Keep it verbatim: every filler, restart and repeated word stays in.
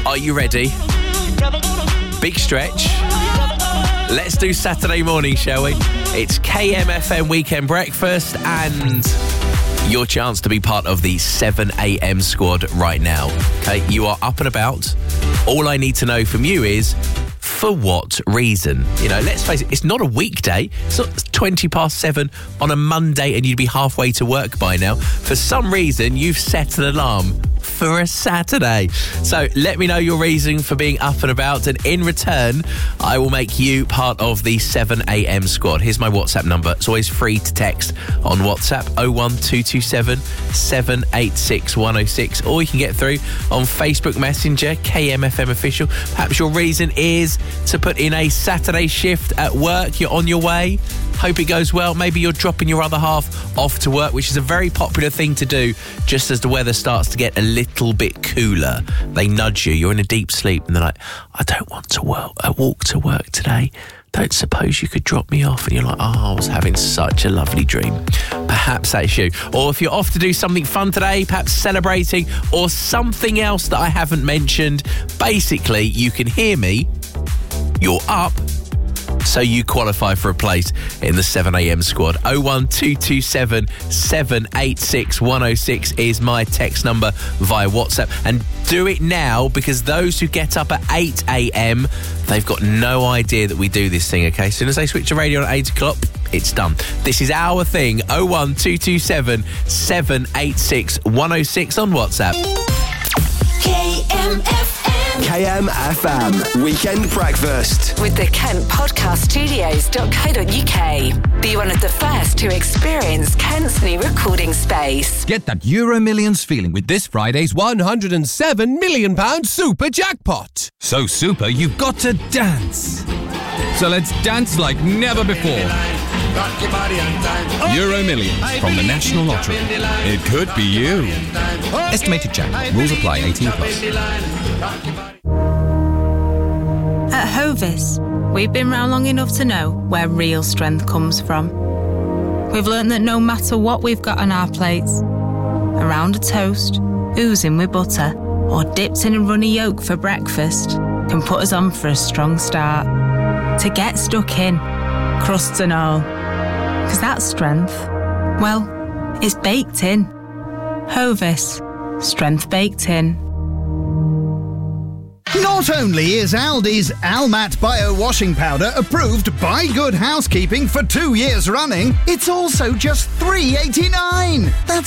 Are you ready? Big stretch. Let's do Saturday morning, shall we? It's K M F M Weekend Breakfast and your chance to be part of the seven a.m. squad right now. Okay, you are up and about. All I need to know from you is, for what reason? You know, let's face it, it's not a weekday. It's not twenty past seven on a Monday and you'd be halfway to work by now. For some reason, you've set an alarm for a Saturday. So let me know your reason for being up and about, and in return, I will make you part of the seven a.m. squad. Here's my WhatsApp number. It's always free to text on WhatsApp, oh one two two seven, seven eight six, one oh six, or you can get through on Facebook Messenger, K M F M Official. Perhaps your reason is to put in a Saturday shift at work. You're on your way. Hope it goes well. Maybe you're dropping your other half off to work, which is a very popular thing to do just as the weather starts to get a little bit cooler. They nudge you. You're in a deep sleep and they're like, I don't want to work, I walk to work today. Don't suppose you could drop me off? And you're like, oh, I was having such a lovely dream. Perhaps that's you. Or if you're off to do something fun today, perhaps celebrating, or something else that I haven't mentioned, basically, you can hear me, you're up, so you qualify for a place in the seven a.m. squad. oh one two two seven, seven eight six, one oh six is my text number via WhatsApp. And do it now, because those who get up at eight a.m, they've got no idea that we do this thing, okay? As soon as they switch the radio at eight o'clock, it's done. This is our thing. oh one two two seven, seven eight six, one oh six on WhatsApp. K M F M. K M F M Weekend Breakfast With the Kent Podcast Studios dot co dot uk. Be one of the first to experience Kent's new recording space. Get that Euro Millions feeling with this Friday's one hundred seven million pounds super jackpot. So super, you've got to dance. So let's dance like never before. Euro Millions from the National Lottery. It could be you. Estimated jackpot. Rules apply. eighteen plus. At Hovis, we've been round long enough to know where real strength comes from. We've learned that no matter what we've got on our plates, around a toast, oozing with butter, or dipped in a runny yolk for breakfast, can put us on for a strong start. To get stuck in, crusts and all. Because that strength, well, it's baked in. Hovis, strength baked in. Not only is Aldi's Almat Bio Washing Powder approved by Good Housekeeping for two years running, it's also just three eighty-nine. That's